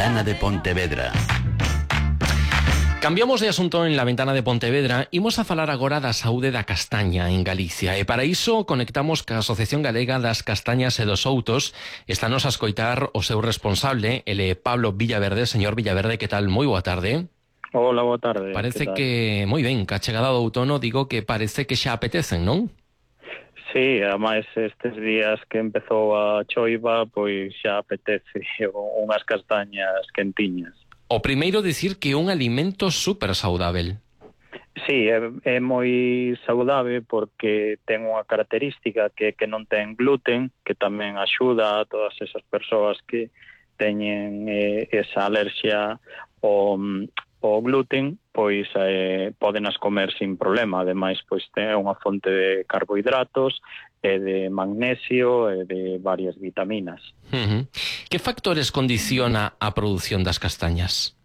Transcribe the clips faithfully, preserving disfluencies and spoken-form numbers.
Ventana de Pontevedra. Cambiamos de asunto en la Ventana de Pontevedra. Imos a falar agora da saúde da castaña en Galicia. E para iso conectamos ca Asociación Galega das Castañas e dos Outos. Estanos a escoitar o seu responsable, ele Pablo Villaverde. Señor Villaverde, que tal? Moi boa tarde. Hola, boa tarde. Parece que, moi ben, que a chegada do outono, digo que parece que xa apetecen, non? Sí, ademais estes días que empezou a choiva, pois xa apetece unhas castañas quentiñas. O primeiro dicir que é un alimento super saudável. Sí, é, é moi saudável porque ten unha característica que que non ten gluten, que tamén axuda a todas esas persoas que teñen eh, esa alerxia ao, ao gluten, pois eh, podenas comer sin problema. Ademais, pois ten unha fonte de carbohidratos, e de magnesio e de varias vitaminas. Uh-huh. Que factores condiciona a produción das castañas?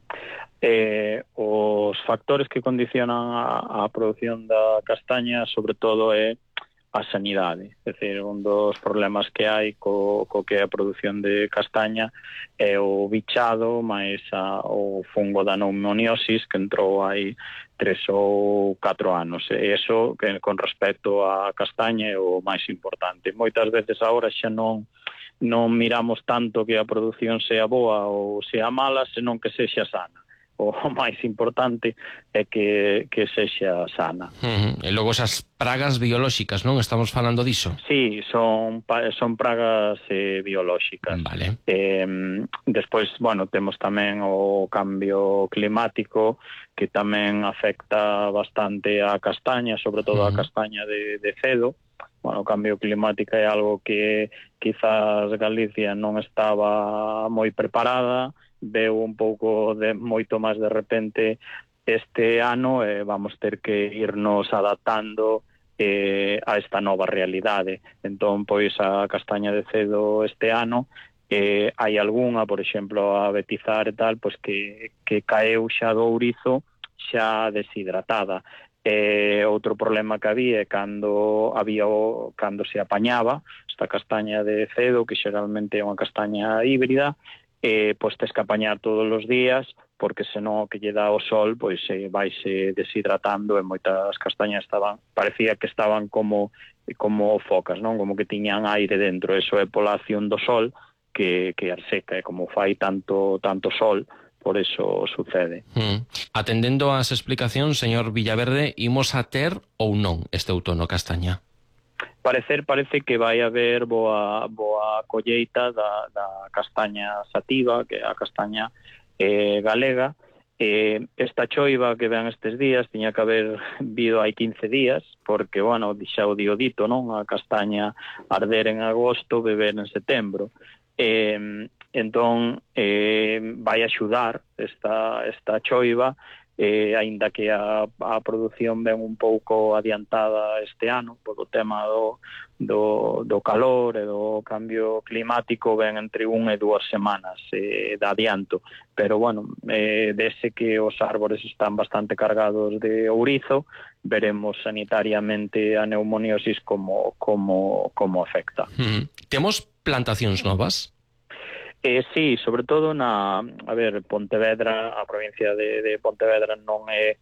Eh, os factores que condicionan a, a produción da castaña, sobre todo, é a sanidade. É dicir, un dos problemas que hai co, co que é a produción de castaña é o bichado máis a, o fungo da pneumoniosis que entrou hai tres ou catro anos. E iso, que con respecto á castaña, é o máis importante. Moitas veces agora xa non non miramos tanto que a produción sea boa ou sea mala, senón que sexa sana. O máis importante é que, que sexa sana. Uh-huh. E logo esas pragas biolóxicas, non? Estamos falando diso? Sí, son, son pragas eh, biolóxicas. Vale. Eh, despois, bueno, temos tamén o cambio climático que tamén afecta bastante a castaña, sobre todo uh-huh. a castaña de, de cedo. Bueno, o cambio climático é algo que quizás Galicia non estaba moi preparada, veu un pouco de moito máis de repente este ano e eh, vamos ter que irnos adaptando eh, a esta nova realidade. Entón, pois, a castaña de cedo este ano eh, hai algunha, por exemplo, a betizar e tal, pois que, que caeu xa do ourizo xa deshidratada. Eh, outro problema que había é cando había o, cando se apañaba esta castaña de cedo, que xeralmente é unha castaña híbrida, eh, pois tes que apañar todos os días, porque senón que lle dá o sol, pois eh, vaise deshidratando e moitas castañas estaban, parecía que estaban como como focas, non? Como que tiñan aire dentro. Eso é pola acción do sol que, que arseca, e como fai tanto tanto sol, por eso sucede. Mm. Atendendo ás explicacións, señor Villaverde, imos a ter ou non este outono castaña? Parecer parece que vai haber boa boa colleita da, da castaña sativa, que é a castaña eh, galega. Eh, esta choiva que ven estes días tiña que haber vido hai quince días, porque, bueno, xa o dio dito, non? A castaña arder en agosto, beber en setembro. Eh, entón, eh, vai axudar esta, esta choiva, eh, aínda que a, a produción ven un pouco adiantada este ano polo tema do, do, do calor e do cambio climático, ven entre un e dúas semanas eh, de adianto, pero bueno, eh, dese que os árbores están bastante cargados de ourizo, veremos sanitariamente a pneumoniosis como, como, como afecta. Mm. Temos plantacións novas? Eh, sí, sobre todo na, a ver, Pontevedra, a provincia de, de Pontevedra non é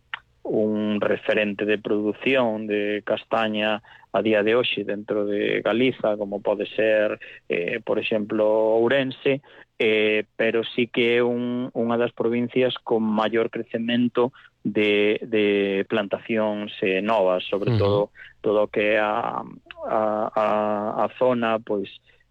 un referente de produción de castaña a día de hoxe dentro de Galiza, como pode ser, eh, por exemplo, Ourense, eh, pero sí que é un, unha das provincias con maior crecemento de, de plantacións eh, novas, sobre uh-huh. todo todo o que é a, a, a, a zona, pois,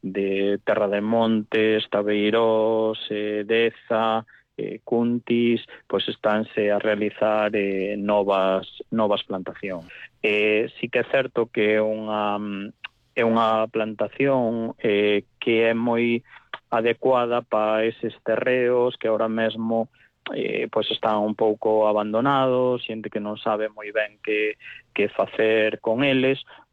de Terra de Montes, Tabeirós, eh, Deza, eh, Cuntis, pois estánse a realizar eh, novas novas plantacións. Eh, sí que é certo que é unha é unha plantación eh, que é moi adecuada para eses terreos que ahora mesmo eh, pois están un pouco abandonados, xente que non sabe moi ben que, que facer con eles,